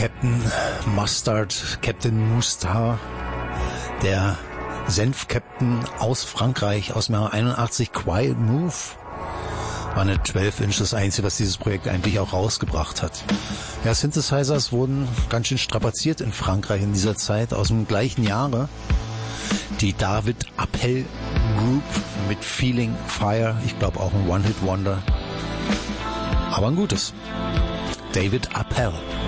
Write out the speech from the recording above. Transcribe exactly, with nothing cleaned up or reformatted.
Captain Mustard, Captain Mustard, der Senf-Captain aus Frankreich aus dem Jahr einundachtzig, Quiet Move. War eine zwölf Inch, das Einzige, was dieses Projekt eigentlich auch rausgebracht hat. Ja, Synthesizers wurden ganz schön strapaziert in Frankreich in dieser Zeit, aus dem gleichen Jahre. Die David Appel Group mit Feeling Fire, ich glaube auch ein One-Hit-Wonder. Aber ein gutes. David Appel.